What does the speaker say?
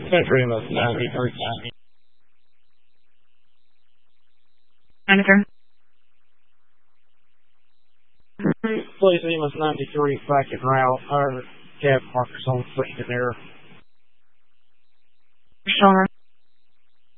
Century Amos 93. Manager. Please Amos 93 back in route. Our cab markers on foot in there. Sure.